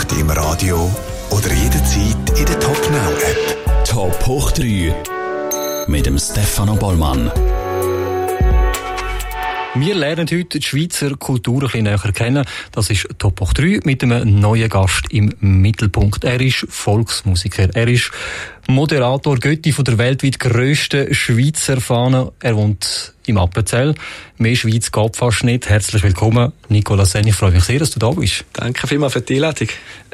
Nacht im Radio oder jederzeit in der Top Now App. Top hoch 3 mit dem Stefano Bollmann. Wir lernen heute die Schweizer Kultur ein bisschen näher kennen. Das ist Top hoch 3 mit einem neuen Gast im Mittelpunkt. Er ist Volksmusiker. Er ist Moderator, Götti von der weltweit grössten Schweizer Fahne. Er wohnt im Appenzell. Mehr Schweiz geht fast nicht. Herzlich willkommen, Nicolas Senn. Ich freue mich sehr, dass du da bist. Danke vielmals für die Einladung.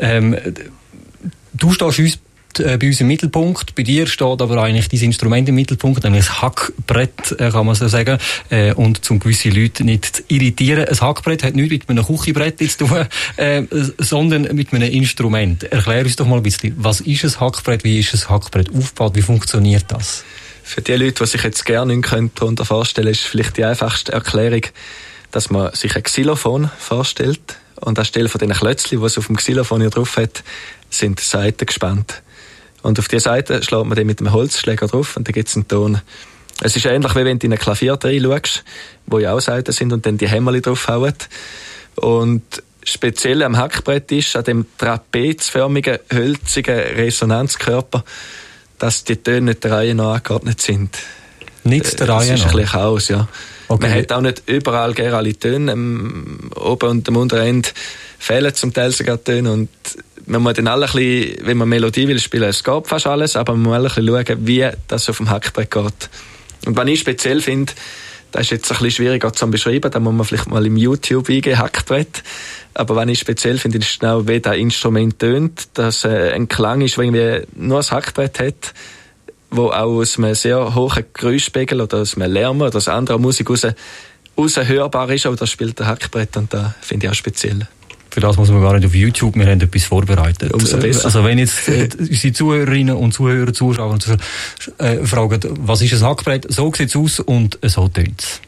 Du stehst bei uns im Mittelpunkt. Bei dir steht aber eigentlich dein Instrument im Mittelpunkt, nämlich das Hackbrett, kann man so sagen. Und um gewisse Leute nicht zu irritieren, ein Hackbrett hat nichts mit einem Küchenbrett zu tun, sondern mit einem Instrument. Erklär uns doch mal ein bisschen, was ist ein Hackbrett, wie ist ein Hackbrett aufgebaut, wie funktioniert das? Für die Leute, die sich jetzt gerne nicht darunter vorstellen können, ist vielleicht die einfachste Erklärung, dass man sich ein Xylophon vorstellt und anstelle von diesen Klötzchen, die es auf dem Xylophon hier drauf hat, sind Saiten gespannt. Und auf diese Seite schlägt man dann mit einem Holzschläger drauf und dann gibt es einen Ton. Es ist ähnlich, wie wenn du in ein Klavier reinschaust, wo ja auch Saiten sind und dann die Hämmerchen draufhauen. Und speziell am Hackbrett ist, an dem trapezförmigen, hölzigen Resonanzkörper, dass die Töne nicht der Reihe nach angeordnet sind. Nicht der Reihe nach? Das ist ein bisschen Chaos, ja. Okay. Man hat auch nicht überall gerne alle Töne. Oben und am unteren Ende fehlen zum Teil sogar Töne. Und man muss dann alle ein bisschen, wenn man Melodie will spielen, es geht fast alles, aber man muss alle ein bisschen schauen, wie das auf dem Hackbrett geht. Und was ich speziell finde, das ist jetzt ein bisschen schwieriger zu beschreiben, da muss man vielleicht mal im YouTube eingeben, Hackbrett. Aber was ich speziell finde, ist genau, wie das Instrument tönt, dass ein Klang ist, der irgendwie nur ein Hackbrett hat, wo auch aus einem sehr hohen Geräuschpegel oder aus einem Lärm oder aus anderer Musik raus hörbar ist, aber das spielt der Hackbrett und das finde ich auch speziell. Für das muss man gar nicht auf YouTube, wir haben etwas vorbereitet. Umso besser. Also wenn jetzt unsere Zuhörerinnen und Zuhörer zuschauen und fragen, was ist ein Hackbrett, so sieht es aus und so tönt es.